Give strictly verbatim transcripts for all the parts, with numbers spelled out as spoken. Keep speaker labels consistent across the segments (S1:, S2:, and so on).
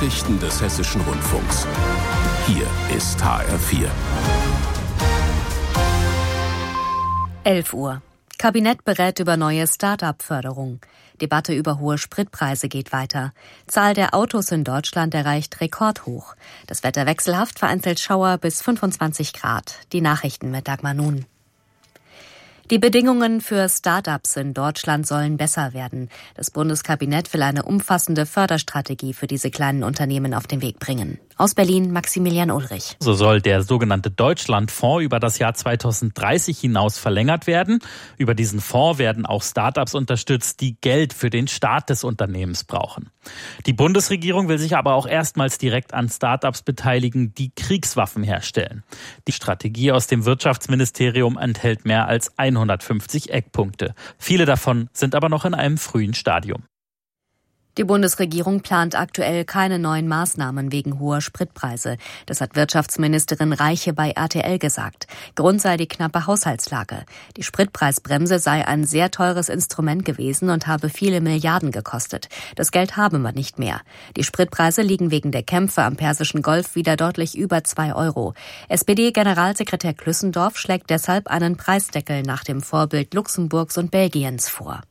S1: Nachrichten des Hessischen Rundfunks. Hier ist H R vier.
S2: elf Uhr. Kabinett berät über neue Start-up-Förderung. Debatte über hohe Spritpreise geht weiter. Zahl der Autos in Deutschland erreicht Rekordhoch. Das Wetter wechselhaft, vereinzelt Schauer bis fünfundzwanzig Grad. Die Nachrichten mit Dagmar Nun. Die Bedingungen für Start-ups in Deutschland sollen besser werden. Das Bundeskabinett will eine umfassende Förderstrategie für diese kleinen Unternehmen auf den Weg bringen. Aus Berlin Maximilian Ulrich.
S3: So soll der sogenannte Deutschlandfonds über das Jahr zweitausenddreißig hinaus verlängert werden. Über diesen Fonds werden auch Start-ups unterstützt, die Geld für den Start des Unternehmens brauchen. Die Bundesregierung will sich aber auch erstmals direkt an Start-ups beteiligen, die Kriegswaffen herstellen. Die Strategie aus dem Wirtschaftsministerium enthält mehr als hundertfünfzig Eckpunkte. Viele davon sind aber noch in einem frühen Stadium.
S2: Die Bundesregierung plant aktuell keine neuen Maßnahmen wegen hoher Spritpreise. Das hat Wirtschaftsministerin Reiche bei R T L gesagt. Grund sei die knappe Haushaltslage. Die Spritpreisbremse sei ein sehr teures Instrument gewesen und habe viele Milliarden gekostet. Das Geld habe man nicht mehr. Die Spritpreise liegen wegen der Kämpfe am Persischen Golf wieder deutlich über zwei Euro. S P D-Generalsekretär Klüssendorf schlägt deshalb einen Preisdeckel nach dem Vorbild Luxemburgs und Belgiens vor.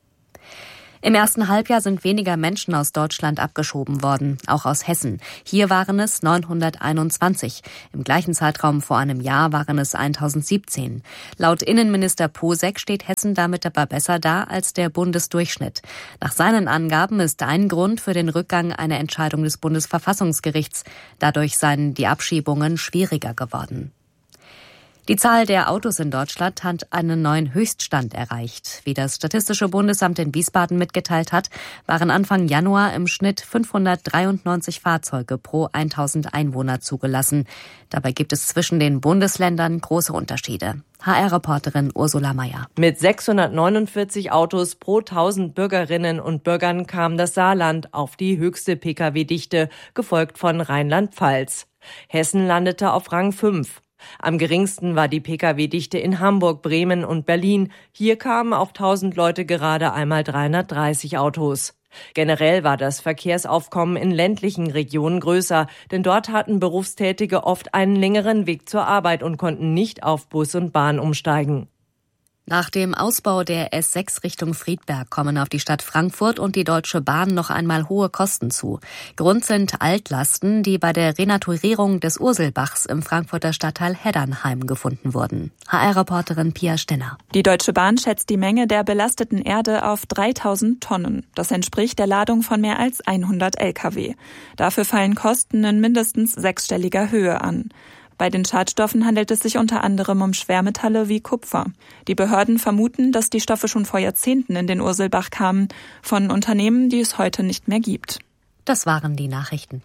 S2: Im ersten Halbjahr sind weniger Menschen aus Deutschland abgeschoben worden, auch aus Hessen. Hier waren es neunhunderteinundzwanzig. Im gleichen Zeitraum vor einem Jahr waren es tausendsiebzehn. Laut Innenminister Posek steht Hessen damit aber besser da als der Bundesdurchschnitt. Nach seinen Angaben ist ein Grund für den Rückgang eine Entscheidung des Bundesverfassungsgerichts. Dadurch seien die Abschiebungen schwieriger geworden. Die Zahl der Autos in Deutschland hat einen neuen Höchststand erreicht. Wie das Statistische Bundesamt in Wiesbaden mitgeteilt hat, waren Anfang Januar im Schnitt fünfhundertdreiundneunzig Fahrzeuge pro tausend Einwohner zugelassen. Dabei gibt es zwischen den Bundesländern große Unterschiede. H R-Reporterin Ursula Mayer.
S4: Mit sechshundertneunundvierzig Autos pro tausend Bürgerinnen und Bürgern kam das Saarland auf die höchste Pkw-Dichte, gefolgt von Rheinland-Pfalz. Hessen landete auf Rang fünf. Am geringsten war die Pkw-Dichte in Hamburg, Bremen und Berlin. Hier kamen auf tausend Leute gerade einmal dreihundertdreißig Autos. Generell war das Verkehrsaufkommen in ländlichen Regionen größer, denn dort hatten Berufstätige oft einen längeren Weg zur Arbeit und konnten nicht auf Bus und Bahn umsteigen.
S2: Nach dem Ausbau der S sechs Richtung Friedberg kommen auf die Stadt Frankfurt und die Deutsche Bahn noch einmal hohe Kosten zu. Grund sind Altlasten, die bei der Renaturierung des Urselbachs im Frankfurter Stadtteil Heddernheim gefunden wurden. H R-Reporterin Pia Stenner.
S5: Die Deutsche Bahn schätzt die Menge der belasteten Erde auf dreitausend Tonnen. Das entspricht der Ladung von mehr als hundert L K W. Dafür fallen Kosten in mindestens sechsstelliger Höhe an. Bei den Schadstoffen handelt es sich unter anderem um Schwermetalle wie Kupfer. Die Behörden vermuten, dass die Stoffe schon vor Jahrzehnten in den Urselbach kamen, von Unternehmen, die es heute nicht mehr gibt.
S2: Das waren die Nachrichten.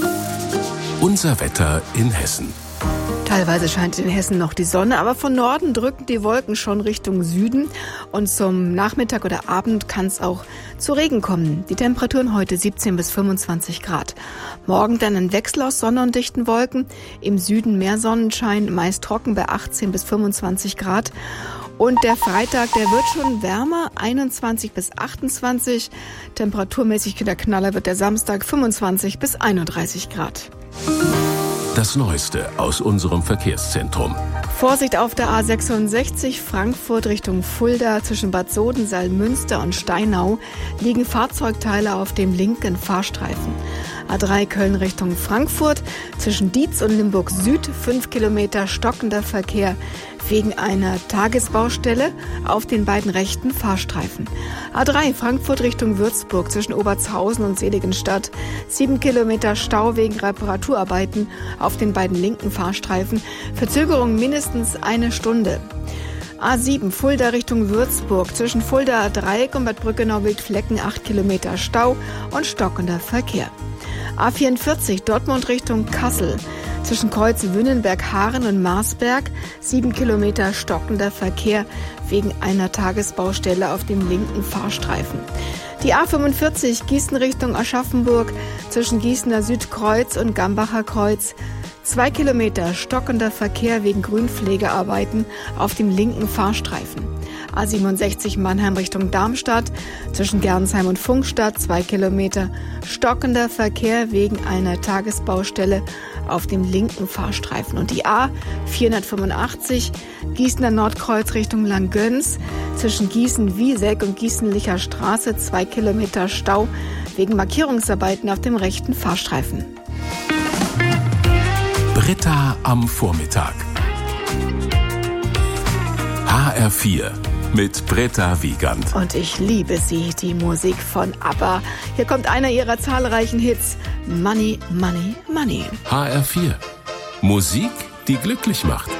S1: Unser Wetter in Hessen.
S6: Teilweise scheint in Hessen noch die Sonne, aber von Norden drücken die Wolken schon Richtung Süden. Und zum Nachmittag oder Abend kann es auch zu Regen kommen. Die Temperaturen heute siebzehn bis fünfundzwanzig Grad. Morgen dann ein Wechsel aus Sonne und dichten Wolken. Im Süden mehr Sonnenschein, meist trocken bei achtzehn bis fünfundzwanzig Grad. Und der Freitag, der wird schon wärmer, einundzwanzig bis achtundzwanzig. Temperaturmäßig der Knaller wird der Samstag fünfundzwanzig bis einunddreißig Grad.
S1: Das Neueste aus unserem Verkehrszentrum.
S6: Vorsicht auf der A sechsundsechzig Frankfurt Richtung Fulda zwischen Bad Soden, Salmünster und Steinau liegen Fahrzeugteile auf dem linken Fahrstreifen. A drei Köln Richtung Frankfurt zwischen Dietz und Limburg Süd fünf Kilometer stockender Verkehr wegen einer Tagesbaustelle auf den beiden rechten Fahrstreifen. A drei Frankfurt Richtung Würzburg zwischen Obertshausen und Seligenstadt sieben Kilometer Stau wegen Reparaturarbeiten auf den beiden linken Fahrstreifen. Verzögerung mindestens eine Stunde. A sieben Fulda Richtung Würzburg zwischen Fulda Dreieck und Bad Brückenau-Wildflecken acht Kilometer Stau und stockender Verkehr. A vierundvierzig Dortmund Richtung Kassel zwischen Kreuz Wünnenberg-Haaren und Marsberg sieben Kilometer stockender Verkehr wegen einer Tagesbaustelle auf dem linken Fahrstreifen. Die A fünfundvierzig Gießen Richtung Aschaffenburg zwischen Gießener Südkreuz und Gambacher Kreuz zwei Kilometer stockender Verkehr wegen Grünpflegearbeiten auf dem linken Fahrstreifen. A siebenundsechzig Mannheim Richtung Darmstadt, zwischen Gernsheim und Pfungstadt zwei Kilometer. Stockender Verkehr wegen einer Tagesbaustelle auf dem linken Fahrstreifen. Und die A vierhundertfünfundachtzig Gießener Nordkreuz Richtung Langgöns, zwischen Gießen-Wieseck und Gießen-Licher Straße zwei Kilometer Stau wegen Markierungsarbeiten auf dem rechten Fahrstreifen.
S1: Britta am Vormittag. H R vier mit Britta Wiegand.
S6: Und ich liebe sie, die Musik von ABBA. Hier kommt einer ihrer zahlreichen Hits. Money, Money, Money.
S1: H R vier. Musik, die glücklich macht.